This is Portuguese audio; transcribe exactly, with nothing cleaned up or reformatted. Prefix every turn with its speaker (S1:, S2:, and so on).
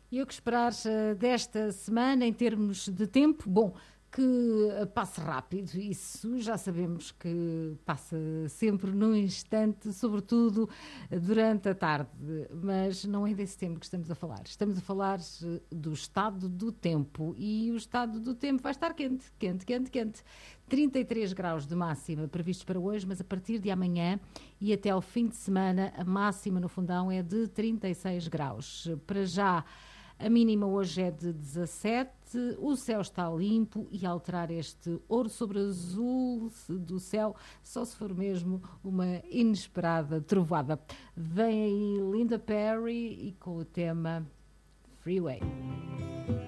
S1: E o que esperar uh, desta semana em termos de tempo? Bom, que uh, passe rápido, isso já sabemos que passa sempre num instante, sobretudo uh, durante a tarde, mas não é desse tempo que estamos a falar. Estamos a falar uh, do estado do tempo, e o estado do tempo vai estar quente, quente, quente, quente. trinta e três graus de máxima previstos para hoje, mas a partir de amanhã e até ao fim de semana a máxima no Fundão é de trinta e seis graus. Para já, a mínima hoje é de dezassete, o céu está limpo, e alterar este ouro sobre azul do céu só se for mesmo uma inesperada trovoada. Vem aí Linda Perry e com o tema Freeway.